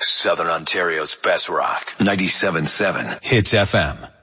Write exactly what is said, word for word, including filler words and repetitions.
Southern Ontario's best rock. ninety-seven point seven Hits F M.